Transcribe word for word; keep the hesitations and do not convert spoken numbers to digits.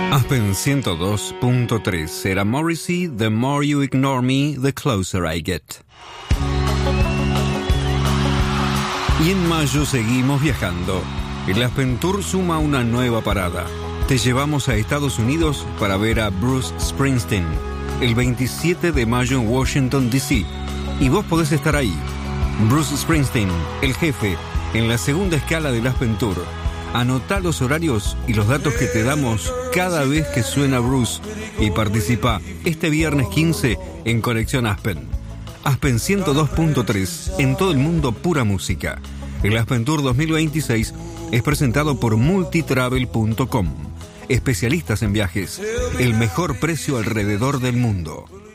Aspen ciento dos punto tres. Era Morrissey, The More You Ignore Me, The Closer I Get. Y en mayo seguimos viajando. El Aspen Tour suma una nueva parada. Te llevamos a Estados Unidos para ver a Bruce Springsteen el veintisiete de mayo en Washington, D C Y vos podés estar ahí. Bruce Springsteen, el jefe, en la segunda escala del Aspen Tour. Anotá los horarios y los datos que te damos cada vez que suena Bruce y participa este viernes quince en Conexión Aspen. Aspen ciento dos punto tres, en todo el mundo pura música. El Aspen Tour dos mil veintiséis es presentado por multitravel punto com. Especialistas en viajes, el mejor precio alrededor del mundo.